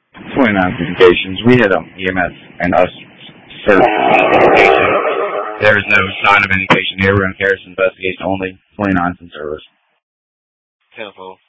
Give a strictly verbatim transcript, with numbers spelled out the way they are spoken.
twenty-nine communications. We had um, E M S and us search investigation. There is no sign of any patient here. We're in Harris investigation only. twenty-nine in service. Ten four.